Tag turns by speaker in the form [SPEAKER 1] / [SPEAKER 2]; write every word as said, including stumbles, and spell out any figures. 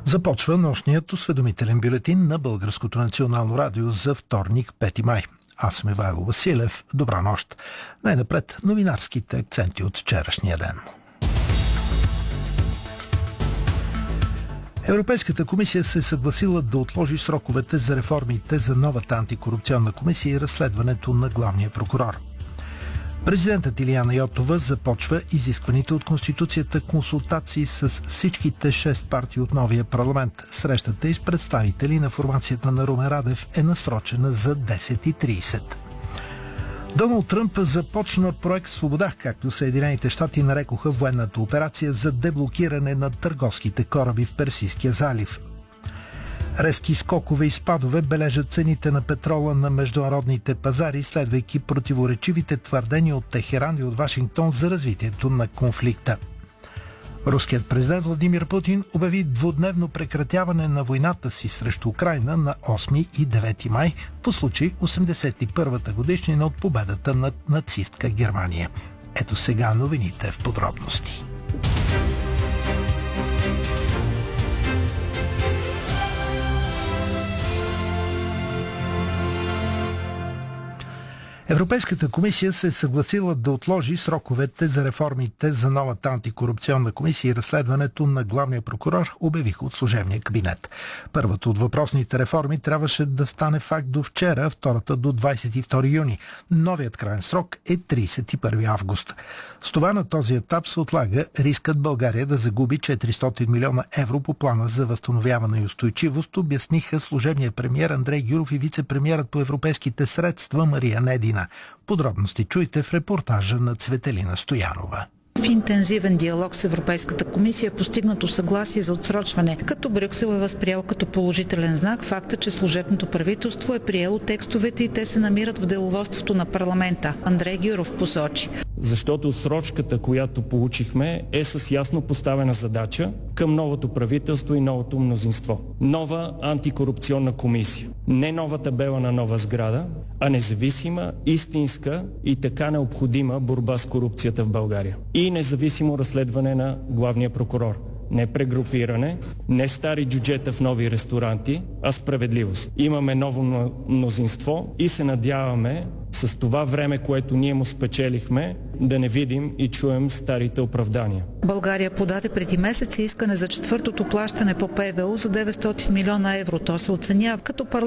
[SPEAKER 1] Започва нощният осведомителен бюлетин на Българското национално радио за вторник, пети май. Аз съм Ивайло Василев. Добра нощ. Най-напред новинарските акценти от вчерашния ден. Европейската комисия се е съгласила да отложи сроковете за реформите за новата антикорупционна комисия и разследването на главния прокурор. Президентът Илияна Йотова започва изискваните от Конституцията консултации с всичките шест партии от новия парламент. Срещата и с представители на формацията на Румен Радев е насрочена за десет и трийсет. Доналд Тръмп започна проект Свобода, както Съединените щати нарекоха военната операция за деблокиране на търговските кораби в Персийския залив. Резки скокове и спадове бележат цените на петрола на международните пазари, следвайки противоречивите твърдения от Техеран и от Вашингтон за развитието на конфликта. Руският президент Владимир Путин обяви двудневно прекратяване на войната си срещу Украйна на осми и девети май по случай осемдесет и първата годишнина от победата над нацистка Германия. Ето сега новините в подробности. Европейската комисия се е съгласила да отложи сроковете за реформите за новата антикорупционна комисия и разследването на главния прокурор, обявиха от служебния кабинет. Първата от въпросните реформи трябваше да стане факт до вчера, втората до двадесет и втори юни. Новият крайен срок е тридесет и първи август. С това на този етап се отлага рискът България да загуби четиристотин милиона евро по плана за възстановяване и устойчивост, обясниха служебният премиер Андрей Гюров и вице-премиерът по европейските средства Мария Недина. Подробности чуйте в репортажа на Цветелина Стоянова.
[SPEAKER 2] В интензивен диалог с Европейската комисия е постигнато съгласие за отсрочване, като Брюксел е възприел като положителен знак факта, че служебното правителство е приело текстовете и те се намират в деловодството на парламента. Андрей Гюров посочи.
[SPEAKER 3] Защото срочката, която получихме, е с ясно поставена задача към новото правителство и новото мнозинство. Нова антикорупционна комисия. Не нова табела на нова сграда, а независима, истинска и така необходима борба с корупцията в България. И независимо разследване на главния прокурор. Не прегрупиране, не стари джуджета в нови ресторанти, а справедливост. Имаме ново мнозинство и се надяваме с това време, което ние му спечелихме, да не видим и чуем старите оправдания.
[SPEAKER 2] България подаде преди месец искане за четвъртото плащане по П В У за деветстотин милиона евро. То се оценява като парламент.